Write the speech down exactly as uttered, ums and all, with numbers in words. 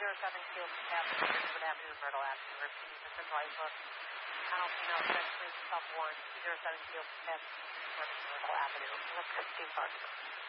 zero seven Kilo Avenue, Ridgewood Avenue, Myrtle Avenue. Repeat, Mister Dreyfus, Kyle Female Century, Sub one, zero seven Kilo Avenue, Myrtle Avenue. Let's fifteen Park.